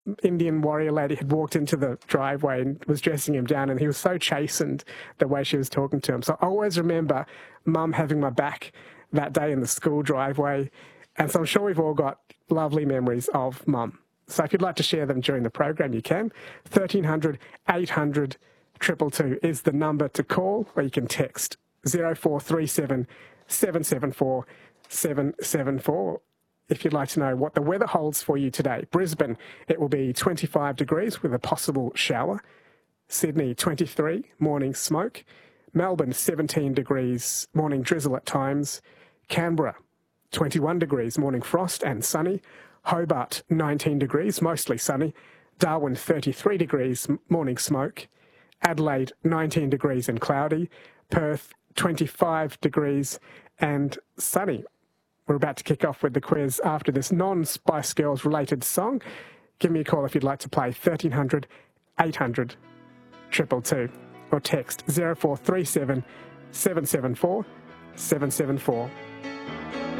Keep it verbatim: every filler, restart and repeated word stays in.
Indian warrior lady had walked into the driveway and was dressing him down, and he was so chastened the way she was talking to him. So I always remember Mum having my back that day in the school driveway, and so I'm sure we've all got lovely memories of Mum. So if you'd like to share them during the program, you can. thirteen hundred, eight hundred, two two two is the number to call, or you can text zero four three seven, seven seven four, seven seven four. If you'd like to know what the weather holds for you today. Brisbane, it will be twenty-five degrees with a possible shower. Sydney, twenty-three, morning smoke. Melbourne, seventeen degrees, morning drizzle at times. Canberra, twenty-one degrees, morning frost and sunny. Hobart, nineteen degrees, mostly sunny. Darwin, thirty-three degrees, morning smoke. Adelaide, nineteen degrees and cloudy. Perth, twenty-five degrees and sunny. We're about to kick off with the quiz after this non-Spice Girls related song. Give me a call if you'd like to play thirteen hundred, eight hundred, two two two, or text zero four three seven, seven seven four, seven seven four.